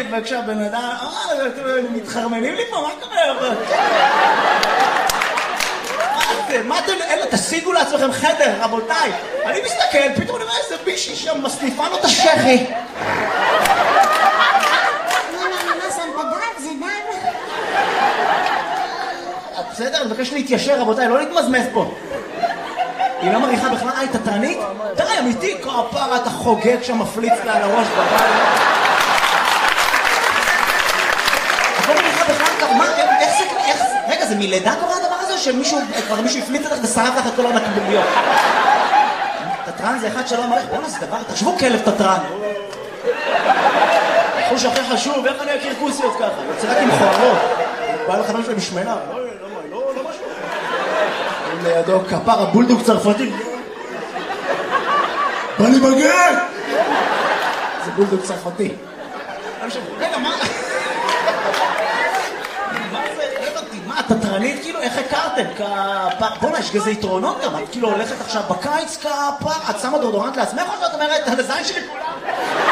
וכשהבן אדם, מתחרמנים לי פה, מה קורה? מה אתם, אלה, תשיגו לעצמכם חדר, רבותיי. אני מסתכל, פתאום אני רואה איזה בישי שם, מסניפה לו את השכי. מה שם את הדם? זה דם? בסדר, אני מבקש להתיישר, רבותיי, לא להתמזמז פה. היא לא מריחה בכלל, היא תתרנית? תראי, אמיתי, כפרה, אתה חוגג שם, מפליץ לה על הראש בבית. את לא מריחה בכלל, מה, איך זה, רגע, זה מלידה קורה הדבר הזה, שמישהו, כבר מישהו הפליץ לך ושרף לך את כל הנקביליות? תתרן זה אחד שלא מלך, בואו זה דבר, תחשבו כלב תתרן. חוש הכי חשוב, איך אני אכיר כוסיות ככה? יוצא רק עם חוערות. בא לחנון שלהם משמנה, לא משהו. לידו כפר הבולדוג צרפתי. בא לי מגן! זה בולדוג צרפתי. רגע, מה? מה זה? מה, תתרנית? כאילו, איך הכרתם? בוא'נה, יש כזה יתרונות גם. את כאילו הולכת עכשיו בקיץ כפר, את שמה דורדורנט לעצמך או שאת אומרת, על הזין שלי כולם?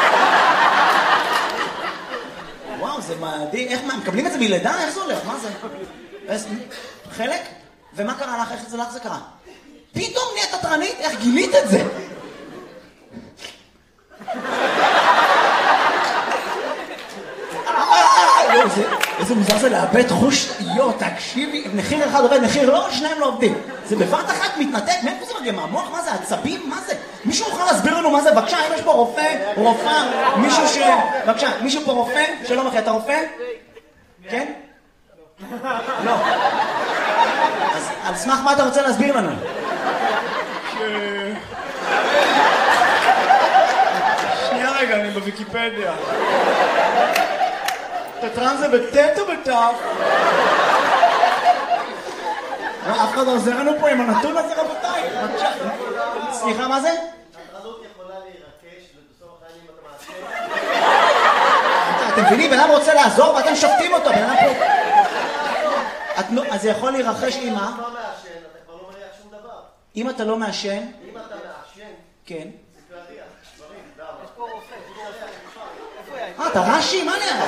וואו, זה מדהים. איך, מה, מקבלים את זה מלידה? איך זה הולך? מה זה? חלק? ומה קרה לך? איך זה לך זה קרה? פתאום נהיית תתרנית? איך גילית את זה? איזה מוזר זה לאבד חוש, תקשיבי, מחיר אחד עובד, מחיר לא, שניים לא עובדים. זה בבת אחת מתנתק, מאיפה זה מגיע? מהמוח? מה זה? עצבים? מה זה? מישהו יכול להסביר לנו מה זה? בבקשה, אם יש פה רופא, רופאה, מישהו ש... בבקשה, מישהו פה רופא? שלום אחי, אתה רופא? כן? לא. אז על סמך מה אתה רוצה להסביר לנו? שנייה רגע, אני בוויקיפדיה. תתרן זה בטט או בטף? אף אחד עוזר לנו פה עם הנתון הזה, רבותיי. סליחה, מה זה? התרנות יכולה להירקש ובסוף החיים אתה מעשה. אתם מבינים, בן אדם רוצה לעזור ואתם שופטים אותו, בן אדם פה... אז זה יכול להירחש עם מה? אם אתה לא מעשן, אתה כבר לא מריח שום דבר. אם אתה לא מעשן? אם אתה מעשן, כן. זה להריח, דברים, למה? יש פה אתה רופא, רש"י? מה נראה?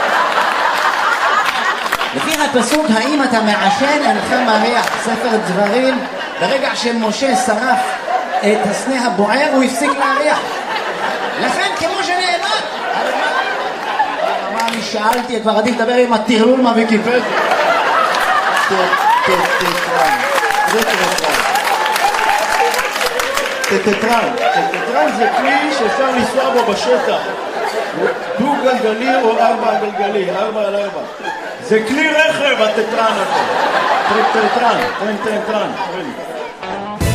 לפי הפסוק, האם אתה מעשן אינך מריח, ספר דברים, ברגע שמשה שרף את הסנה הבוער, הוא הפסיק להריח. לכן, כמו שנאמר, מה אני שאלתי, כבר עדיף לדבר עם הטרלול מהוויקיפדיה. טטרן זה כלי שאפשר לנסוע בו בשטח. דו גלגלי או 4 גלגלי, 4 על 4. זה כלי רכב הטטרן הזה. טטרן.